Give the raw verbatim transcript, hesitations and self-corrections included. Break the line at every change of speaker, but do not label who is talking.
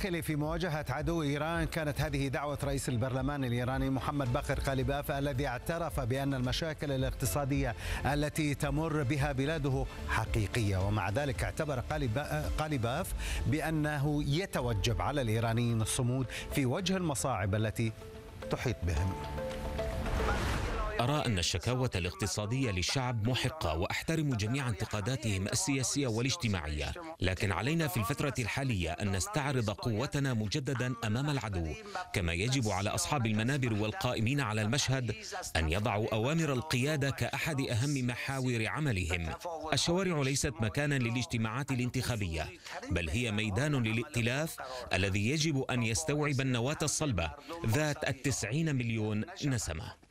الداخلي في مواجهة عدو إيران. كانت هذه دعوة رئيس البرلمان الإيراني محمد باقر قاليباف، الذي اعترف بأن المشاكل الاقتصادية التي تمر بها بلاده حقيقية، ومع ذلك اعتبر قاليباف بأنه يتوجب على الإيرانيين الصمود في وجه المصاعب التي تحيط بهم.
أرى أن الشكاوى الاقتصادية للشعب محقة، وأحترم جميع انتقاداتهم السياسية والاجتماعية، لكن علينا في الفترة الحالية أن نستعرض قوتنا مجددا أمام العدو، كما يجب على أصحاب المنابر والقائمين على المشهد أن يضعوا أوامر القيادة كأحد أهم محاور عملهم. الشوارع ليست مكانا للاجتماعات الانتخابية، بل هي ميدان للائتلاف الذي يجب أن يستوعب النواة الصلبة ذات التسعين مليون نسمة.